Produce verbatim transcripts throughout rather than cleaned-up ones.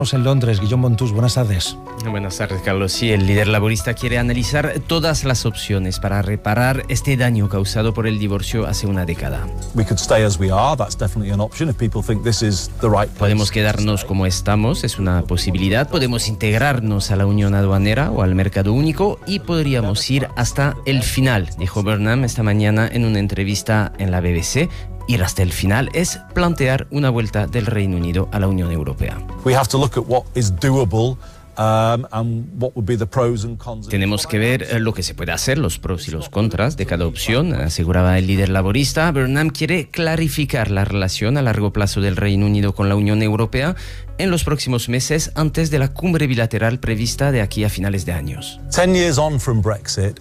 En Londres, Guillaume Montus, buenas tardes. Buenas tardes, Carlos. Sí, el líder laborista quiere analizar todas las opciones para reparar este daño causado por el divorcio hace una década. Podemos quedarnos como estamos, es una posibilidad. Podemos integrarnos a la Unión Aduanera o al mercado único y podríamos ir hasta el final, dijo Burnham esta mañana en una entrevista en la B B C. Ir hasta el final es plantear una vuelta del Reino Unido a la Unión Europea. Tenemos que ver lo que se puede hacer, los pros y los contras de cada opción, aseguraba el líder laborista. Burnham quiere clarificar la relación a largo plazo del Reino Unido con la Unión Europea en los próximos meses antes de la cumbre bilateral prevista de aquí a finales de años. Ten years on from Brexit.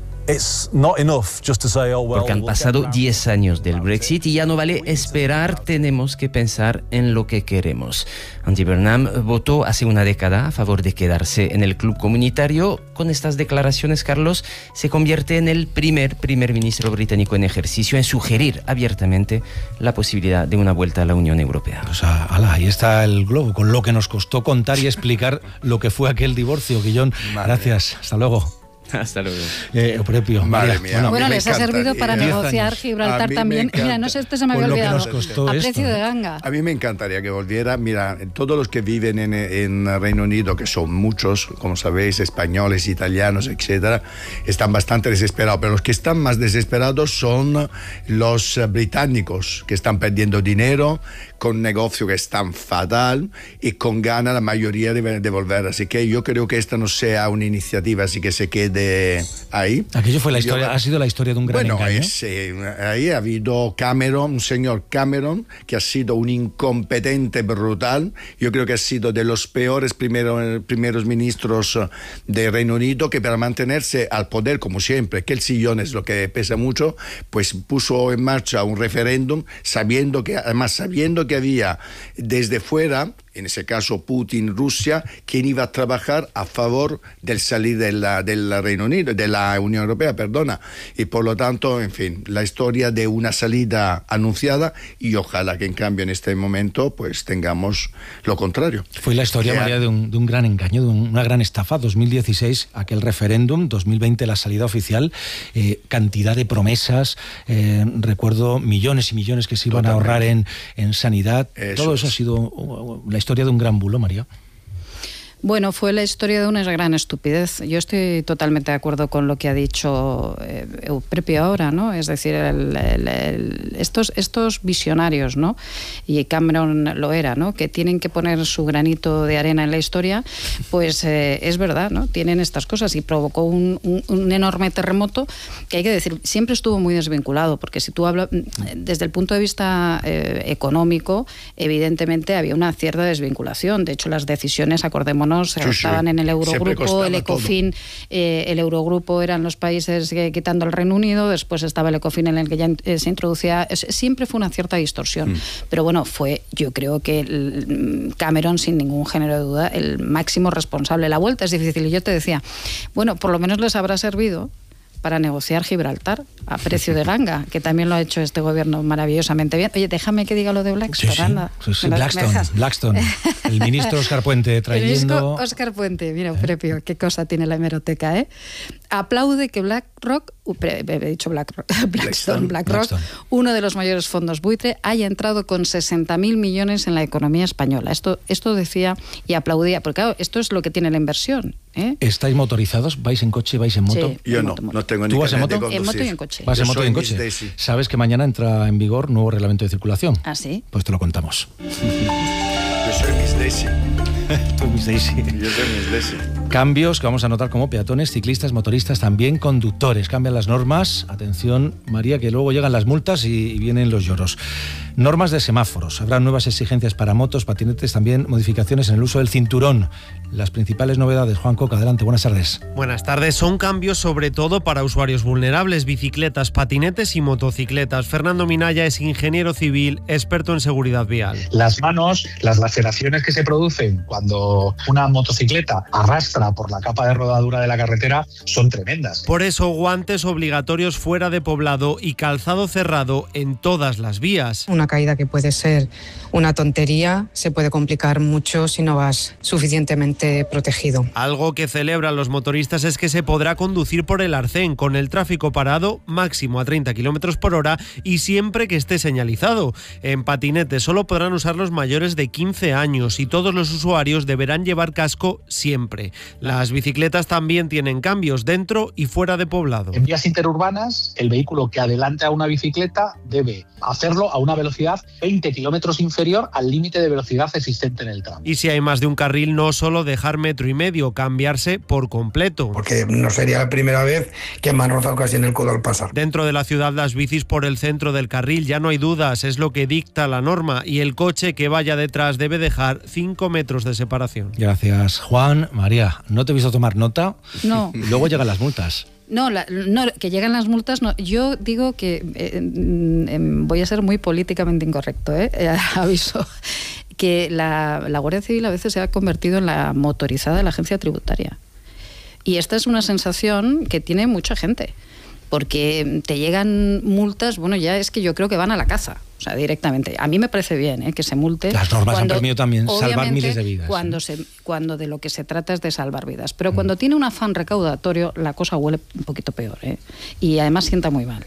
Porque han pasado diez años del Brexit y ya no vale esperar, tenemos que pensar en lo que queremos. Andy Burnham votó hace una década a favor de quedarse en el club comunitario. Con estas declaraciones, Carlos se convierte en el primer primer ministro británico en ejercicio en sugerir abiertamente la posibilidad de una vuelta a la Unión Europea. Pues ala, ahí está el globo, con lo que nos costó contar y explicar lo que fue aquel divorcio. Guillón, gracias, hasta luego. Hasta luego. Eh, Eupropio, Madre mía. Bueno, bueno les ha servido para negociar años. Gibraltar también. Mira, no sé, esto se me había olvidado. A esto. precio de ganga. A mí me encantaría que volviera. Mira, todos los que viven en, en Reino Unido, que son muchos, como sabéis, españoles, italianos, etcétera, están bastante desesperados. Pero los que están más desesperados son los británicos, que están perdiendo dinero, con negocios que están fatal y con ganas la mayoría de, de volver. Así que yo creo que esta no sea una iniciativa así que se quede ahí. Aquello fue la historia, yo, ha sido la historia de un gran bueno, engaño. Es, eh, ahí ha habido Cameron, un señor Cameron, que ha sido un incompetente brutal. Yo creo que ha sido de los peores primero, primeros ministros de Reino Unido, que para mantenerse al poder, como siempre, que el sillón es lo que pesa mucho, pues puso en marcha un referéndum, sabiendo que, además sabiendo que había desde fuera, en ese caso Putin, Rusia, quien iba a trabajar a favor del salir de la, del Reino Unido, de la Unión Europea, perdona. Y por lo tanto, en fin, la historia de una salida anunciada y ojalá que en cambio en este momento pues tengamos lo contrario. Fue la historia, María, de un, de un gran engaño, de un, una gran estafa. dos mil dieciséis, aquel referéndum, dos mil veinte la salida oficial, eh, cantidad de promesas, eh, recuerdo millones y millones que se iban Totalmente. a ahorrar en, en sanidad. Eso Todo eso es. ha sido uh, la historia de un gran bulo, María. Bueno, fue la historia de una gran estupidez. Yo estoy totalmente de acuerdo con lo que ha dicho eh, Eupropio ahora, ¿no? Es decir, el, el, el, estos, estos visionarios, ¿no? Y Cameron lo era, ¿no? Que tienen que poner su granito de arena en la historia, pues eh, es verdad, ¿no? Tienen estas cosas y provocó un, un, un enorme terremoto que hay que decir, siempre estuvo muy desvinculado, porque si tú hablas, desde el punto de vista eh, económico, evidentemente había una cierta desvinculación. De hecho, las decisiones, acordémonos, Sí, estaban sí. en el Eurogrupo, el Ecofin, eh, el Eurogrupo eran los países que, quitando el Reino Unido, después estaba el Ecofin en el que ya eh, se introducía, es, siempre fue una cierta distorsión, mm. pero bueno, fue yo creo que el Cameron, sin ningún género de duda, el máximo responsable. La vuelta es difícil y yo te decía, bueno, por lo menos les habrá servido para negociar Gibraltar a precio de ganga, que también lo ha hecho este gobierno maravillosamente bien. Oye, déjame que diga lo de Blackstone, sí, sí. anda. Sí, sí. Blackstone, Blackstone, el ministro Óscar Puente trayendo... El Óscar Puente, mira, Eupropio, qué cosa tiene la hemeroteca, ¿eh? Aplaude que BlackRock, he dicho BlackRock, Blackstone, BlackRock, Blackstone, uno de los mayores fondos buitre, haya entrado con sesenta mil millones en la economía española. Esto, esto decía y aplaudía, porque claro, esto es lo que tiene la inversión, ¿eh? ¿Estáis motorizados? ¿Vais en coche? ¿Vais en moto? Sí, Yo en no, moto, moto. no tengo ni ¿Tú vas en moto? En moto y en coche. ¿Vas en moto y en coche? ¿Sabes que mañana entra en vigor nuevo reglamento de circulación? ¿Ah, sí? Pues te lo contamos. Yo soy Miss Daisy. Tú, Miss Daisy. Yo soy Miss Daisy. Cambios que vamos a notar como peatones, ciclistas, motoristas, también conductores. Cambian las normas. Atención, María, que luego llegan las multas y, y vienen los lloros. Normas de semáforos. Habrá nuevas exigencias para motos, patinetes, también modificaciones en el uso del cinturón. Las principales novedades. Juan Coca, adelante, buenas tardes. Buenas tardes. Son cambios sobre todo para usuarios vulnerables, bicicletas, patinetes y motocicletas. Fernando Minaya es ingeniero civil, experto en seguridad vial. Las manos, las laceraciones que se producen cuando una motocicleta arrastra por la capa de rodadura de la carretera son tremendas. Por eso, guantes obligatorios fuera de poblado y calzado cerrado en todas las vías. Una una caída que puede ser una tontería, se puede complicar mucho si no vas suficientemente protegido. Algo que celebran los motoristas es que se podrá conducir por el arcén con el tráfico parado máximo a treinta kilómetros por hora y siempre que esté señalizado. En patinete solo podrán usar los mayores de quince años y todos los usuarios deberán llevar casco siempre. Las bicicletas también tienen cambios dentro y fuera de poblado. En vías interurbanas, el vehículo que adelante a una bicicleta debe hacerlo a una velocidad veinte kilómetros inferior al límite de velocidad existente en el tramo. Y si hay más de un carril, no solo dejar metro y medio, cambiarse por completo. Porque no sería la primera vez que me han rozado casi en el codo al pasar. Dentro de la ciudad, las bicis por el centro del carril ya no hay dudas, es lo que dicta la norma, y el coche que vaya detrás debe dejar cinco metros de separación. Gracias, Juan. María, ¿no te he visto tomar nota? No. Luego llegan las multas. No, la, no, que llegan las multas, no. Yo digo que eh, eh, voy a ser muy políticamente incorrecto, ¿eh? Eh, aviso, que la, la Guardia Civil a veces se ha convertido en la motorizada de la agencia tributaria. Y esta es una sensación que tiene mucha gente, porque te llegan multas, bueno, ya es que yo creo que van a la caza, o sea, directamente. A mí me parece bien, ¿eh?, que se multe. Las normas cuando, han permitido también salvar miles de vidas. Cuando, ¿eh? se, cuando de lo que se trata es de salvar vidas. Pero mm. cuando tiene un afán recaudatorio, la cosa huele un poquito peor, ¿eh? Y además sienta muy mal.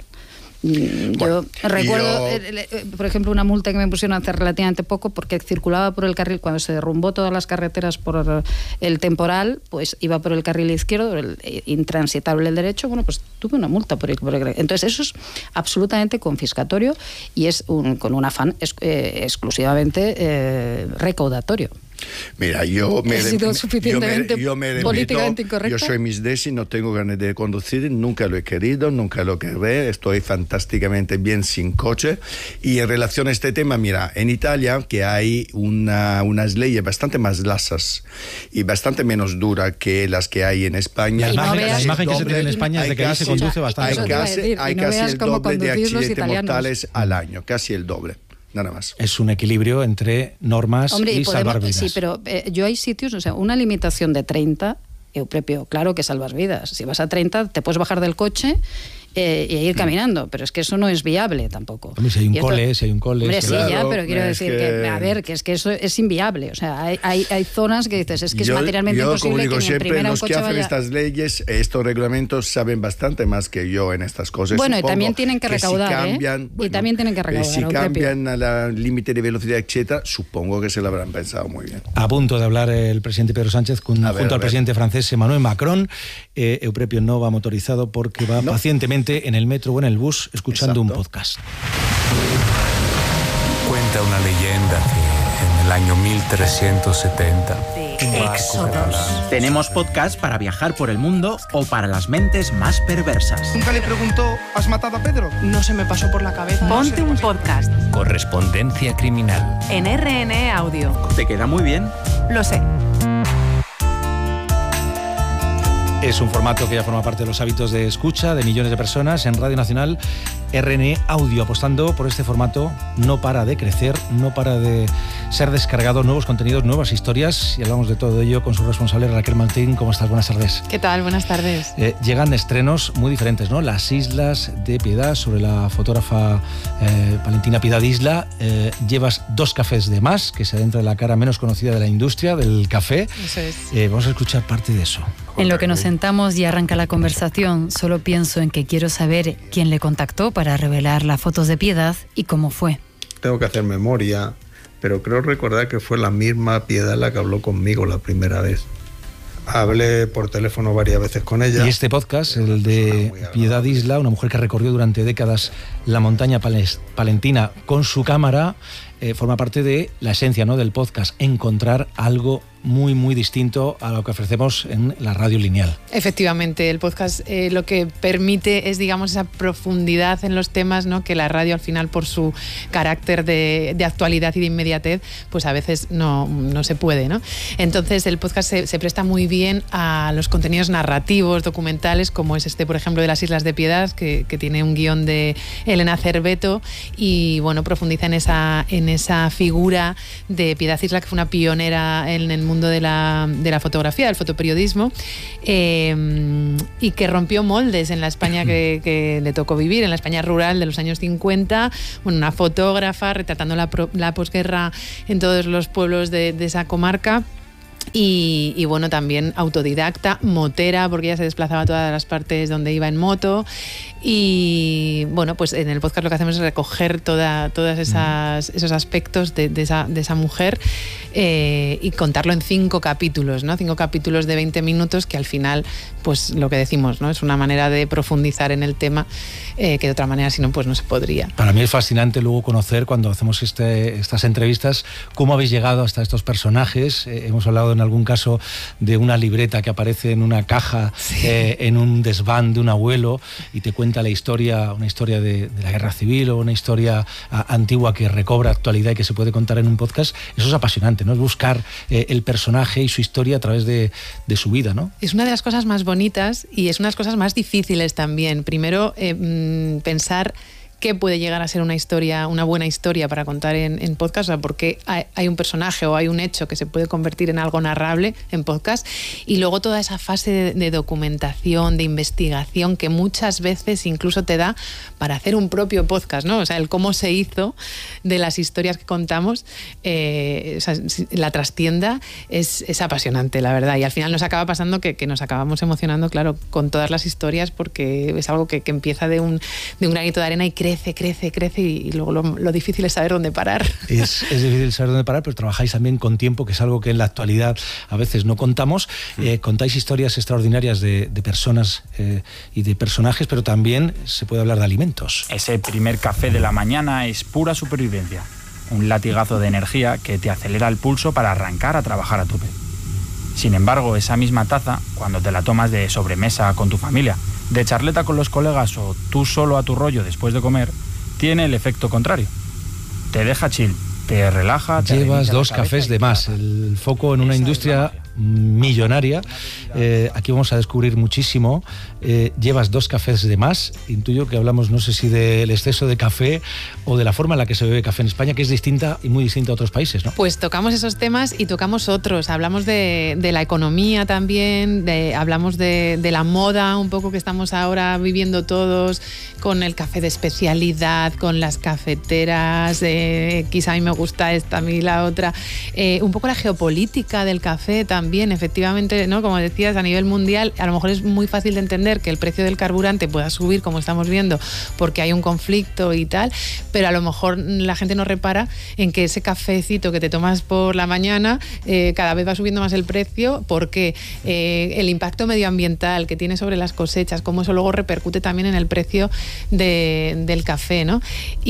Bueno, yo recuerdo, yo... por ejemplo, una multa que me pusieron hace relativamente poco porque circulaba por el carril, cuando se derrumbó todas las carreteras por el temporal, pues iba por el carril izquierdo, el intransitable el derecho, bueno, pues tuve una multa por el, por el entonces eso es absolutamente confiscatorio y es un, con un afán ex, eh, exclusivamente eh, recaudatorio. Mira, yo me, he sido suficientemente yo me, yo me políticamente remito, incorrecta. Yo soy misdesi, no tengo ganas de conducir, nunca lo he querido, nunca lo querré, estoy fantásticamente bien sin coche. Y en relación a este tema, mira, en Italia que hay una, unas leyes bastante más lasas y bastante menos duras que las que hay en España. La imagen, no la imagen que se tiene en España es de que ahí se conduce bastante. Hay casi, decir, hay casi el doble de accidentes mortales al año, casi el doble. Nada más. Es un equilibrio entre normas Hombre, y, y podemos, salvar vidas. Sí, pero eh, yo hay sitios, o sea, una limitación de treinta, Euprepio, claro que salvas vidas. Si vas a treinta, te puedes bajar del coche eh, y ir caminando, pero es que eso no es viable tampoco. Hombre, si hay un esto, cole, si hay un cole... Hombre, sí, claro, ya, pero quiero es decir que... que, a ver, que es que eso es inviable. O sea, hay, hay, hay zonas que dices, es que yo, es materialmente yo, imposible como digo que ni en siempre, primera los un coche que hacen vaya... estas leyes, estos reglamentos, saben bastante más que yo en estas cosas. Bueno, Supongo y también tienen que recaudar, que si cambian, ¿eh? Bueno, y también tienen que recaudar. Si cambian al límite de velocidad, etcétera, supongo que se lo habrán pensado muy bien. A punto de hablar el presidente Pedro Sánchez con, ver, junto al presidente francés Emmanuel Macron. Eh, Euprepio no va motorizado porque va no. pacientemente en el metro o en el bus escuchando Exacto. un podcast. Cuenta una leyenda que en el año mil trescientos setenta... Éxodos. Tenemos podcast para viajar por el mundo o para las mentes más perversas. Nunca le preguntó, ¿has matado a Pedro? No se me pasó por la cabeza. Ponte no un podcast. Correspondencia criminal. En R N E Audio. ¿Te queda muy bien? Lo sé. Es un formato que ya forma parte de los hábitos de escucha de millones de personas en Radio Nacional. R N E Audio, apostando por este formato, no para de crecer, no para de ser descargado, nuevos contenidos, nuevas historias, y hablamos de todo ello con su responsable Raquel Martín. ¿Cómo estás? Buenas tardes. ¿Qué tal? Buenas tardes. Eh, llegan estrenos muy diferentes, ¿no? Las Islas de Piedad, sobre la fotógrafa eh, Valentina Piedad Isla. Eh, llevas dos cafés de más, que se adentra en la cara menos conocida de la industria del café. Eso es. Eh, vamos a escuchar parte de eso. En lo que nos sentamos y arranca la conversación, solo pienso en que quiero saber quién le contactó para revelar las fotos de Piedad y cómo fue. Tengo que hacer memoria, pero creo recordar que fue la misma Piedad la que habló conmigo la primera vez. Hablé por teléfono varias veces con ella. Y este podcast, el de Piedad Isla, una mujer que recorrió durante décadas la montaña palentina con su cámara, eh, forma parte de la esencia, ¿no?, del podcast, encontrar algo muy, muy distinto a lo que ofrecemos en la radio lineal. Efectivamente, el podcast eh, lo que permite es, digamos, esa profundidad en los temas, ¿no?, que la radio al final, por su carácter de, de actualidad y de inmediatez, pues a veces no, no se puede, ¿no? Entonces el podcast se, se presta muy bien a los contenidos narrativos, documentales, como es este, por ejemplo, de las Islas de Piedad, que, que tiene un guión de Elena Cerveto y, bueno, profundiza en esa, en en esa figura de Piedad Isla, que fue una pionera en el mundo de la, de la fotografía, del fotoperiodismo, eh, y que rompió moldes en la España que, que le tocó vivir, en la España rural de los años cincuenta. Bueno, una fotógrafa retratando la, la posguerra en todos los pueblos de, de esa comarca. Y, y bueno, también autodidacta, motera, porque ella se desplazaba a todas las partes donde iba en moto. Y bueno, pues en el podcast lo que hacemos es recoger toda, todas esas, esos aspectos de, de, esa, de esa mujer eh, y contarlo en cinco capítulos, ¿no? Cinco capítulos de veinte minutos que al final, pues lo que decimos, ¿no? Es una manera de profundizar en el tema eh, que de otra manera, si no, pues no se podría. Para mí es fascinante luego conocer, cuando hacemos este, estas entrevistas, cómo habéis llegado hasta estos personajes. Eh, hemos hablado en algún caso de una libreta que aparece en una caja, sí. eh, en un desván de un abuelo, y te cuenta la historia, una historia de, de la guerra civil, o una historia a, antigua que recobra actualidad y que se puede contar en un podcast. Eso es apasionante, ¿no? Es buscar eh, el personaje y su historia a través de, de su vida, ¿no? Es una de las cosas más bonitas y es una de las cosas más difíciles también. Primero, eh, mmm, pensar qué puede llegar a ser una historia, una buena historia para contar en, en podcast, o sea, porque hay, hay un personaje o hay un hecho que se puede convertir en algo narrable en podcast, y luego toda esa fase de, de documentación, de investigación que muchas veces incluso te da para hacer un propio podcast, ¿no? O sea, el cómo se hizo de las historias que contamos, eh, o sea, la trastienda es, es apasionante, la verdad, y al final nos acaba pasando que, que nos acabamos emocionando, claro, con todas las historias, porque es algo que, que empieza de un, de un granito de arena y crece Crece, crece, crece y luego lo, lo difícil es saber dónde parar. Es, es difícil saber dónde parar, pero trabajáis también con tiempo, que es algo que en la actualidad a veces no contamos. Eh, contáis historias extraordinarias de, de personas eh, y de personajes, pero también se puede hablar de alimentos. Ese primer café de la mañana es pura supervivencia. Un latigazo de energía que te acelera el pulso para arrancar a trabajar a tope. Sin embargo, esa misma taza, cuando te la tomas de sobremesa con tu familia, de charleta con los colegas o tú solo a tu rollo después de comer, tiene el efecto contrario. Te deja chill, te relaja, te Llevas dos cafés de más, el foco en una industria millonaria. Eh, aquí vamos a descubrir muchísimo. Eh, llevas dos cafés de más. Intuyo que hablamos, no sé si del exceso de café o de la forma en la que se bebe café en España, que es distinta y muy distinta a otros países, ¿no? Pues tocamos esos temas y tocamos otros. Hablamos de, de la economía también, de, hablamos de, de la moda un poco que estamos ahora viviendo todos, con el café de especialidad, con las cafeteras, eh, quizá a mí me gusta esta, a mí la otra. Eh, un poco la geopolítica del café también. También, efectivamente, ¿no? Como decías, a nivel mundial, a lo mejor es muy fácil de entender que el precio del carburante pueda subir, como estamos viendo, porque hay un conflicto y tal, pero a lo mejor la gente no repara en que ese cafecito que te tomas por la mañana eh, cada vez va subiendo más el precio, porque eh, el impacto medioambiental que tiene sobre las cosechas, cómo eso luego repercute también en el precio de, del café, ¿no?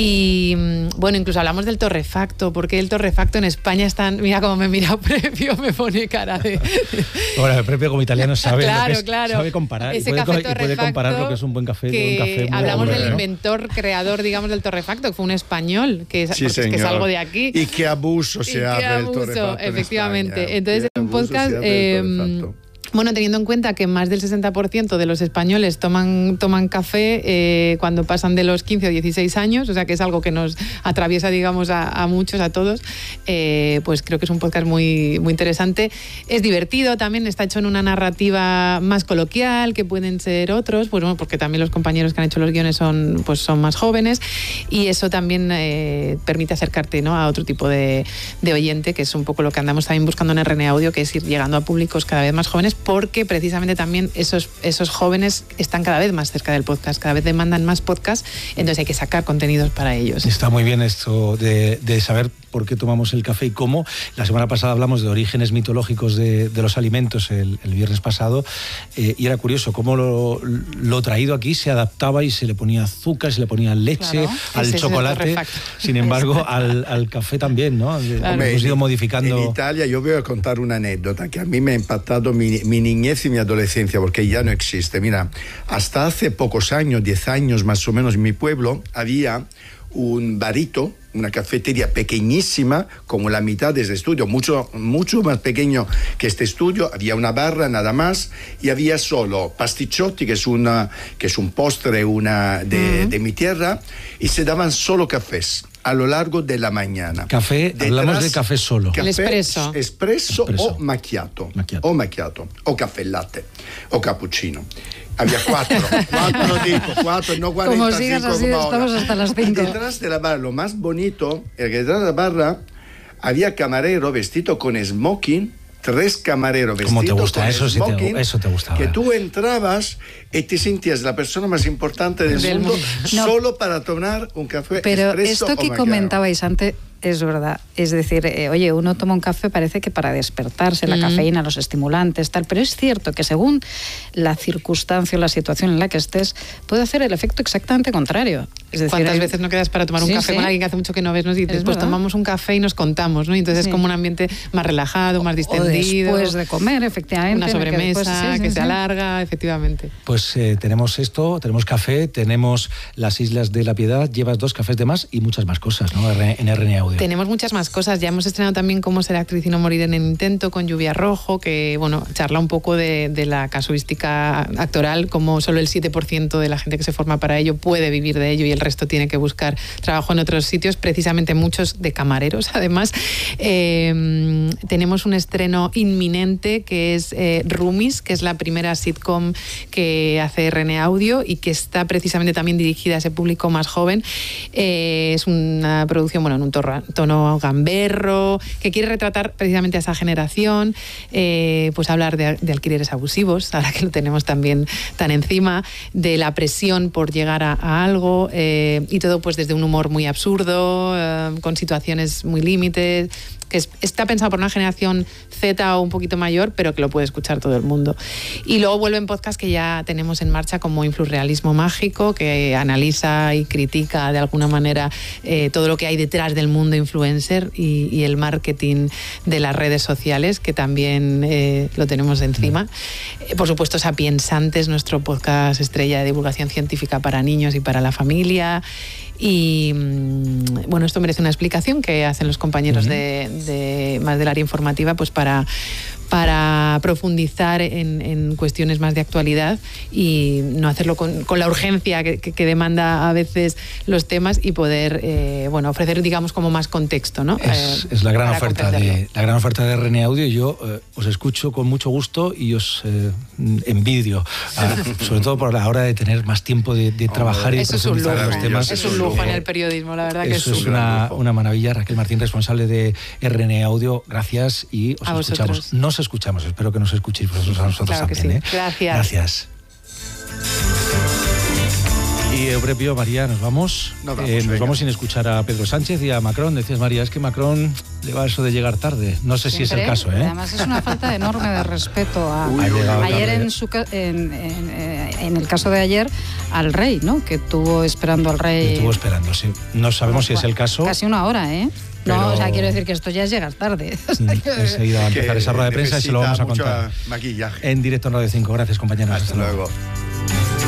Y bueno, incluso hablamos del torrefacto, porque el torrefacto en España está, mira cómo me mira Prepio, me pone cara de... Bueno, el Prepio como italiano sabe, claro, lo que es, claro. sabe comparar, ese y puede, café y puede comparar lo que es un buen café de un café muy hablamos bueno, del ¿no? inventor, creador, digamos, del torrefacto, que fue un español, que es, sí, porque es, que es algo de aquí. Y qué abuso se hace del torrefacto. Efectivamente. Entonces, en un podcast... Bueno, teniendo en cuenta que más del sesenta por ciento de los españoles toman, toman café eh, cuando pasan de los quince o dieciséis años, o sea que es algo que nos atraviesa, digamos, a, a muchos, a todos, eh, pues creo que es un podcast muy, muy interesante. Es divertido también, está hecho en una narrativa más coloquial que pueden ser otros, pues bueno, porque también los compañeros que han hecho los guiones son, pues son más jóvenes, y eso también eh, permite acercarte, ¿no?, a otro tipo de, de oyente, que es un poco lo que andamos también buscando en R N Audio, que es ir llegando a públicos cada vez más jóvenes, porque precisamente también esos, esos jóvenes están cada vez más cerca del podcast, cada vez demandan más podcast, entonces hay que sacar contenidos para ellos. Está muy bien esto de, de saber por qué tomamos el café y cómo. La semana pasada hablamos de orígenes mitológicos de, de los alimentos el, el viernes pasado, eh, y era curioso cómo lo, lo traído aquí se adaptaba y se le ponía azúcar, se le ponía leche, claro, al chocolate, sin embargo al, al café también, ¿no? Claro. Hemos ido modificando. En Italia yo voy a contar una anécdota que a mí me ha impactado mi, mi niñez y mi adolescencia, porque ya no existe. Mira, hasta hace pocos años, diez años más o menos, en mi pueblo había un barito, una cafetería pequeñísima, como la mitad de este estudio, mucho, mucho más pequeño que este estudio. Había una barra nada más y había solo pasticcioti, que es, una, que es un postre una de, uh-huh. de mi tierra, y se daban solo cafés. a lo largo de la mañana. Café, Detrás, hablamos de café solo. Café, el espresso. Espresso o macchiato, macchiato. o macchiato, o caffè latte, o cappuccino. Había cuatro, cuatro tipos, cuatro, no cuarenta y cinco como sigas así, como estamos ahora. hasta las cinco. Detrás de la barra, lo más bonito, el que detrás de la barra había camarero vestido con smoking, tres camareros vestidos ¿Cómo te gusta? con Eso sí smoking, te, eso te gustaba. que tú entrabas y te sentías la persona más importante del, del mundo, mundo. No. Solo para tomar un café Pero espresso esto que o macchiato. comentabais antes es verdad. Es decir, eh, oye, uno toma un café parece que para despertarse, la Mm. cafeína, los estimulantes, tal, pero es cierto que según la circunstancia o la situación en la que estés, puede hacer el efecto exactamente contrario. Es decir, ¿cuántas hay- veces no quedas para tomar un Sí, café sí. con alguien que hace mucho que no ves? Nos dices, Es pues verdad. tomamos un café y nos contamos, ¿no? Y entonces Sí. es como un ambiente más relajado, más o distendido. después de comer, efectivamente. Una en el que sobremesa después- sí, sí, que sí. se alarga, efectivamente. Pues eh, tenemos esto, tenemos café, tenemos las Islas de la Piedad, llevas dos cafés de más y muchas más cosas, ¿no? R- En R N A Audio. Tenemos muchas más cosas. Ya hemos estrenado también Cómo ser actriz y no morir en el intento con Lluvia Rojo, que bueno, charla un poco de, de la casuística actoral, como solo el siete por ciento de la gente que se forma para ello puede vivir de ello y el resto tiene que buscar trabajo en otros sitios, precisamente muchos de camareros. Además, eh, tenemos un estreno inminente que es eh, Roomies, que es la primera sitcom que hace R N A Audio y que está precisamente también dirigida a ese público más joven. Eh, es una producción, bueno, en un torra- tono gamberro, que quiere retratar precisamente a esa generación, eh, pues hablar de, de alquileres abusivos, ahora que lo tenemos también tan encima, de la presión por llegar a, a algo, eh, y todo pues desde un humor muy absurdo, eh, con situaciones muy límites, que es- está pensado por una generación Z o un poquito mayor, pero que lo puede escuchar todo el mundo. Y luego vuelven podcasts que ya tenemos en marcha, como Influrrealismo Mágico, que analiza y critica de alguna manera eh, todo lo que hay detrás del mundo influencer y, y el marketing de las redes sociales, que también eh, lo tenemos encima. Eh, por supuesto, Sapiensantes, nuestro podcast estrella de divulgación científica para niños y para la familia. Y mm, bueno, esto merece una explicación que hacen los compañeros Ujú. de, de más del área informativa, pues para, para profundizar en, en cuestiones más de actualidad y no hacerlo con, con la urgencia que, que, que demanda a veces los temas y poder eh, bueno, ofrecer, digamos, como más contexto, ¿no? Es, Eh, es la gran para oferta de comprenderlo. la gran oferta de R N A Audio. Yo eh, os escucho con mucho gusto y os eh, envidio, a- sobre todo por la hora de tener más tiempo de, de trabajar y de Eso es un profundizar en lujo, los temas. es un lujo en el periodismo, la verdad que Eso es es un una, una maravilla. Raquel Martín, responsable de R N A Audio, gracias y os A escuchamos. vosotros. Nos escuchamos, espero que nos escuchéis vosotros a nosotros Claro que también. sí. ¿eh? Gracias. Gracias. Y Euprepio, María, nos vamos. Nos vamos, Eh, nos venga. vamos sin escuchar a Pedro Sánchez y a Macron. Decías, María, es que Macron le va eso de llegar tarde. No sé si es el Siempre. caso, ¿eh? Además es una falta enorme de respeto a, Uy, uy, uy, ayer tarde. en, su, ca- en, en, eh, en el caso de ayer al rey, ¿no? Que estuvo esperando al rey Estuvo esperando, sí. No sabemos si es el caso. casi una hora, ¿eh? No, Pero- o sea, quiero decir que esto ya es llegar tarde. Mm, Enseguida va a empezar Que esa rueda de prensa y se lo vamos a necesita contar. mucho maquillaje. En directo en Radio cinco. Gracias, compañeros. Hasta luego.